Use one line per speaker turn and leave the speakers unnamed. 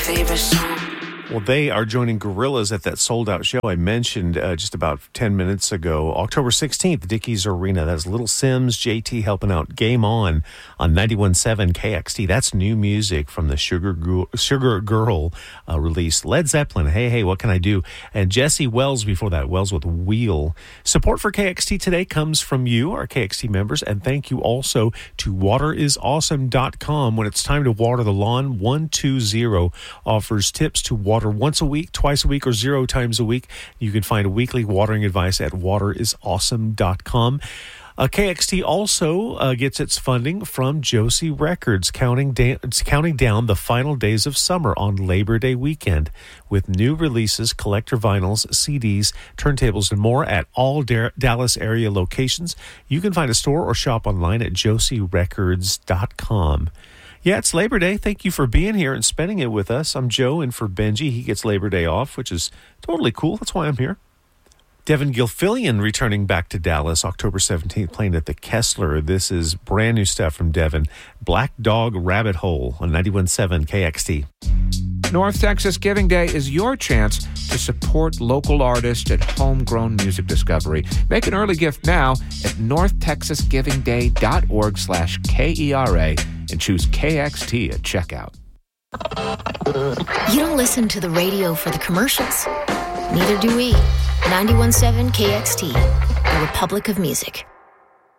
favorite song.
Well, they are joining Gorillaz at that sold-out show I mentioned just about 10 minutes ago. October 16th, Dickies Arena. That's Little Sims, JT helping out. Game On 91.7 KXT. That's new music from the Sugar Girl release. Led Zeppelin, Hey, Hey, What Can I Do? And Jesse Wells before that, Wells with Wheel. Support for KXT today comes from you, our KXT members, and thank you also to waterisawesome.com. When it's time to water the lawn, 120 offers tips to water once a week, twice a week, or 0 times a week. You can find weekly watering advice at waterisawesome.com. KXT also gets its funding from Josie Records, counting down the final days of summer on Labor Day weekend with new releases, collector vinyls, CDs, turntables, and more at all Dallas area locations. You can find a store or shop online at josierecords.com. Yeah, it's Labor Day. Thank you for being here and spending it with us. I'm Joe, and for Benji, he gets Labor Day off, which is totally cool. That's why I'm here. Devin Gilfillian returning back to Dallas October 17th, playing at the Kessler. This is brand new stuff from Devin. Black Dog Rabbit Hole on 91.7 KXT.
North Texas Giving Day is your chance to support local artists and homegrown music discovery. Make an early gift now at northtexasgivingday.org/KERA and choose KXT at checkout.
You don't listen to the radio for the commercials. Neither do we. 91.7 KXT, the Republic of Music.